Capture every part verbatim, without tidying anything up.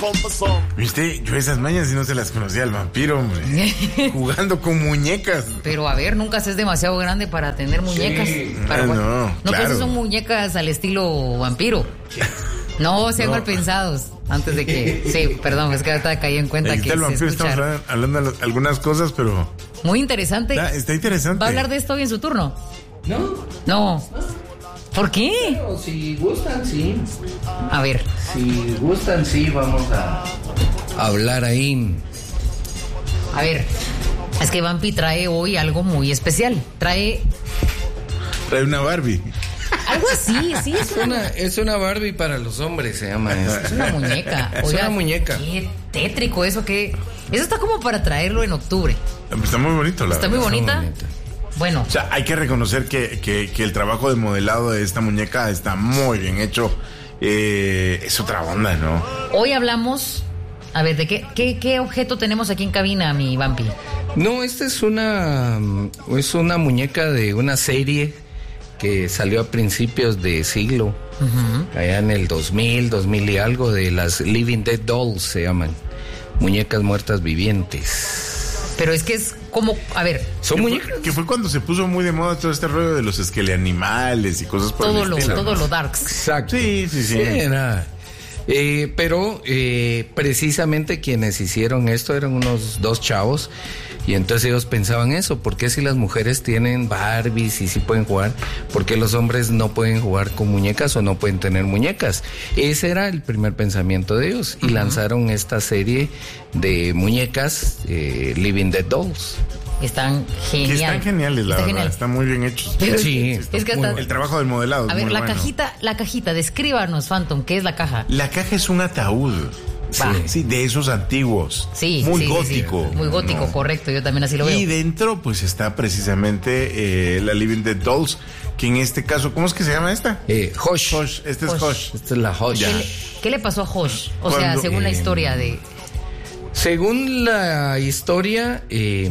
Viste, yo esas mañas sí no se las conocía al vampiro, hombre. Jugando con muñecas. Pero a ver, nunca seas demasiado grande para tener muñecas. Sí. Para, Ah, no, no, no claro. que esas son muñecas al estilo vampiro. No sean No. mal pensados. Antes de que. Sí, perdón, es que ahorita caí en cuenta Ahí que está el se vampiro, escucha. estamos hablando de algunas cosas, pero Muy interesante. está, está interesante. ¿Va a hablar de esto hoy en su turno? No, No. ¿Por qué? pero si gustan, sí. A ver. Si gustan, sí, vamos a hablar ahí. A ver, es que Vampi trae hoy algo muy especial. Trae Trae una Barbie. algo así, sí, es Es una, una, es una Barbie para los hombres, se llama es esto. una muñeca. Es una muñeca. Qué tétrico eso que... Eso está como para traerlo en octubre. Está muy bonito, la Está muy verdad. bonita. bonita. Bueno, O sea, hay que reconocer que, que, que el trabajo de modelado de esta muñeca está muy bien hecho. Eh, es otra onda, ¿no? hoy hablamos... A ver, ¿de qué, qué, qué objeto tenemos aquí en cabina, mi Vampi? No, esta es una, es una muñeca de una serie que salió a principios de siglo, Ujú. allá en el dos mil, dos mil y algo, de las Living Dead Dolls se llaman, muñecas muertas vivientes. Pero es que es como... A ver, Son Que fue, muñecas. que fue cuando se puso muy de moda todo este rollo de los esqueleanimales y cosas por todo el lo, estilo. todo lo darks. Exacto. Sí, sí, sí. era. Eh, pero eh, precisamente quienes hicieron esto eran unos dos chavos y entonces ellos pensaban eso, ¿por qué si las mujeres tienen Barbies y si pueden jugar, por qué los hombres no pueden jugar con muñecas o no pueden tener muñecas? Ese era el primer pensamiento de ellos y lanzaron esta serie de muñecas eh, Living Dead Dolls. Están Que genial. están geniales, la Está verdad. genial. Están muy bien hechos. Pero es Sí, que- está es que muy hasta- El trabajo del modelado es A ver, muy la bueno. cajita, la cajita, descríbanos, Phantom, ¿qué es la caja? La caja es un ataúd. Va. Sí, sí, de esos antiguos. Sí, Muy sí, sí, gótico. sí. Muy gótico, ¿no? correcto, yo también así lo veo. Y dentro, pues está precisamente eh, la Living Dead Dolls, que en este caso, ¿cómo es que se llama esta? Eh, Hosh. Hosh, este es Hosh. Hosh. Esta es la Hosh. Ya. ¿Qué le, qué le pasó a Hosh? O sea, Cuando- según la eh, historia de... Según la historia, eh,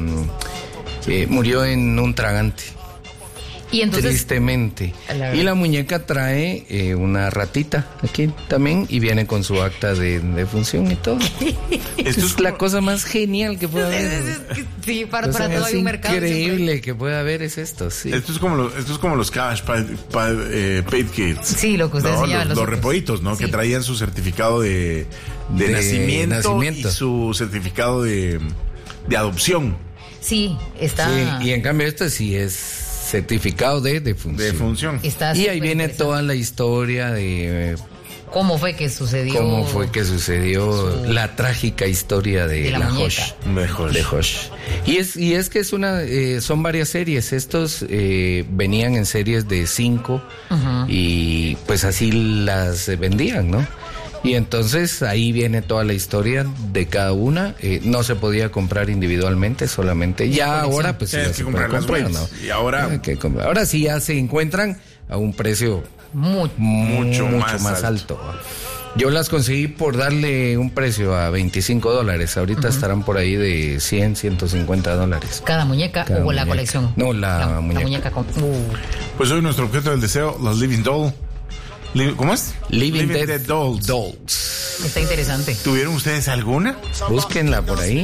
eh, murió en un tragante. Y entonces... Tristemente. La- Y la muñeca trae eh, una ratita aquí también y viene con su acta de, de función y todo. Esto es la cosa más genial que puede haber. Sí, para, O para sea, todo es hay un mercado. increíble que pueda haber es esto, sí. Esto es como los, esto es como los Cash pa- pa- eh, Paid Kids. Sí, lo que usted ¿no? enseñaba, Los, los los otros. repollitos, ¿no? Sí. Que traían su certificado de, de, De nacimiento, nacimiento. y su certificado de, de adopción. Sí, está... Sí, y en cambio esto sí es certificado de defunción. De función. está Y ahí súper viene interesante. toda la historia de eh, ¿Cómo fue que sucedió? cómo fue que sucedió su- la trágica historia de, de la la, muñeca. Hosh. Mejor. De Hosh. Y es, y es que es una, eh, son varias series. Estos eh, venían en series de cinco Ujú. y pues así las eh, vendían, ¿no? Y entonces ahí viene toda la historia de cada una. Eh, no se podía comprar individualmente, solamente. Ya colección. ahora pues Sí, sí hay ya que se comprar puede las comprar, waves. ¿no? Y ahora- Hay que comprar. Ahora sí ya se encuentran a un precio Muy... Mucho mucho, más más, alto. alto. Yo las conseguí por darle un precio a veinticinco dólares. Ahorita estarán por ahí de cien, ciento cincuenta dólares. ¿Cada muñeca Cada o la muñeca. colección? No, la muñeca. con... Uh, Pues hoy nuestro objeto del deseo, los Living Doll. Li- ¿Cómo es? Living, Dead, Dolls. Dolls. está interesante. ¿Tuvieron ustedes alguna? Búsquenla por ahí.